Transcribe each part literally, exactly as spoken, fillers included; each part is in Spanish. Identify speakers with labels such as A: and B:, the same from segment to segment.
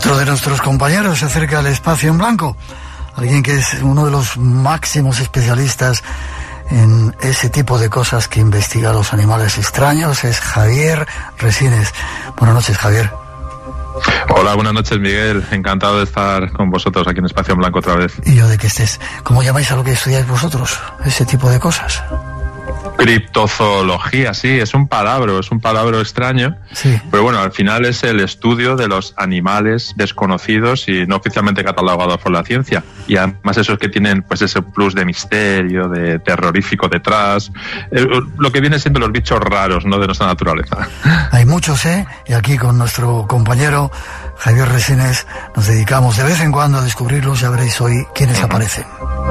A: Otro de nuestros compañeros se acerca al espacio en blanco, alguien que es uno de los máximos especialistas en ese tipo de cosas que investiga los animales extraños, es Javier Resines. Buenas noches, Javier.
B: Hola, buenas noches, Miguel. Encantado de estar con vosotros aquí en Espacio en Blanco otra vez.
A: Y yo de que estés. ¿Cómo llamáis a lo que estudiáis vosotros? Ese tipo de cosas.
B: Criptozoología, sí, es un palabra, es un palabra extraño,
A: sí.
B: Pero bueno, al final es el estudio de los animales desconocidos y no oficialmente catalogados por la ciencia. Y además esos que tienen pues ese plus de misterio, de terrorífico detrás, eh, lo que viene siendo los bichos raros, ¿no?, de nuestra naturaleza.
A: Hay muchos, ¿eh? Y aquí con nuestro compañero Javier Resines nos dedicamos de vez en cuando a descubrirlos. Ya veréis hoy quiénes uh-huh. aparecen.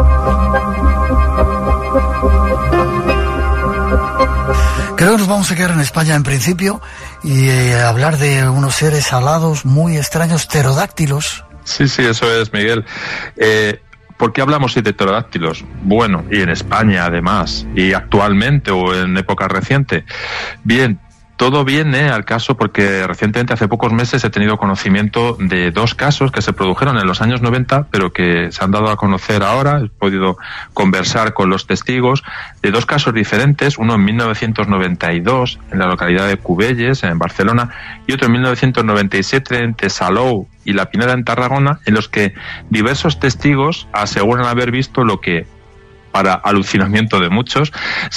A: Creo que nos vamos a quedar en España en principio y eh, hablar de unos seres alados muy extraños, pterodáctilos.
B: Sí, sí, eso es, Miguel. Eh, ¿Por qué hablamos de pterodáctilos? Bueno, y en España además, y actualmente o en época reciente. Bien, todo viene al caso porque recientemente, hace pocos meses, he tenido conocimiento de dos casos que se produjeron en los años noventa, pero que se han dado a conocer ahora. He podido conversar con los testigos de dos casos diferentes, uno en mil novecientos noventa y dos en la localidad de Cubelles, en Barcelona, y otro en mil novecientos noventa y siete en Tesalou y La Pineda, en Tarragona, en los que diversos testigos aseguran haber visto lo que, para alucinamiento de muchos,